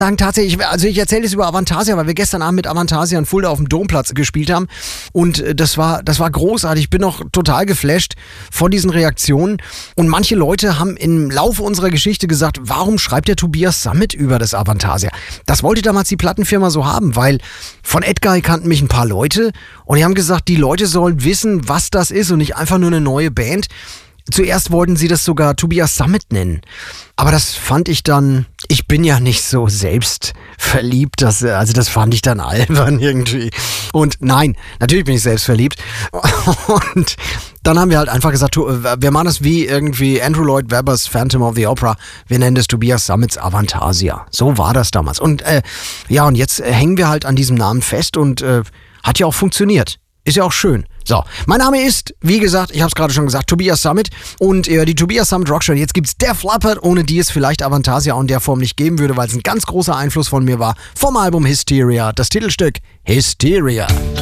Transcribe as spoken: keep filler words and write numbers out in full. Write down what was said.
sagen tatsächlich, also ich erzähle jetzt über Avantasia, weil wir gestern Abend mit Avantasia in Fulda auf dem Domplatz gespielt haben und das war, das war großartig. Ich bin noch total geflasht von diesen Reaktionen und manche Leute haben im Laufe unserer Geschichte gesagt, warum schreibt der Tobias Sammet über das Avantasia? Das wollte damals die Plattenfirma so haben, weil von Edguy kannten mich ein paar Leute und die haben gesagt, die Leute sollen wissen, was das ist und nicht einfach nur eine neue Band. Zuerst wollten sie das sogar Tobias Sammet nennen. Aber das fand ich dann, ich bin ja nicht so selbstverliebt, das, also das fand ich dann albern irgendwie. Und nein, natürlich bin ich selbstverliebt. Und dann haben wir halt einfach gesagt, wir machen das wie irgendwie Andrew Lloyd Webbers Phantom of the Opera. Wir nennen das Tobias Sammets Avantasia. So war das damals. Und äh, ja, und jetzt hängen wir halt an diesem Namen fest und äh, hat ja auch funktioniert. Ist ja auch schön. So, mein Name ist, wie gesagt, ich habe es gerade schon gesagt, Tobias Sammet und äh, die Tobias Sammet Rockshow. Jetzt gibt's Def Leppard, ohne die es vielleicht Avantasia auch in der Form nicht geben würde, weil es ein ganz großer Einfluss von mir war, vom Album Hysteria, das Titelstück Hysteria.